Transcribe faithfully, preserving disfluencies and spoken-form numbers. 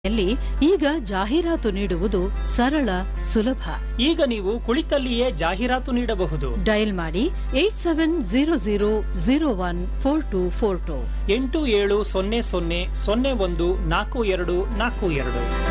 ಯಲ್ಲಿ ಈಗ ಜಾಹೀರಾತು ನೀಡುವುದು ಸರಳ ಸುಲಭ. ಈಗ ನೀವು ಕುಳಿತಲ್ಲಿಯೇ ಜಾಹೀರಾತು ನೀಡಬಹುದು. ಡಯಲ್ ಮಾಡಿ eight seven zero zero zero one four to four to ಎಂಟು ಏಳು ಸೊನ್ನೆ ಸೊನ್ನೆ ಸೊನ್ನೆ ಒಂದು ನಾಲ್ಕು ಎರಡು ನಾಲ್ಕು ಎರಡು.